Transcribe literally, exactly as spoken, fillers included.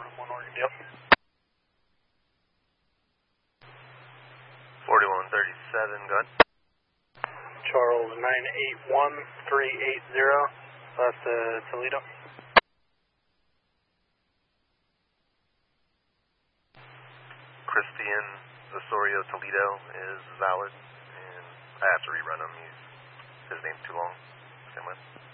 One Oregon deal. forty-one thirty-seven, go ahead. Charles nine eight one three eight zero, left to Toledo. Christian Osorio Toledo is valid, and I have to rerun him. He's, his name's too long. Same way.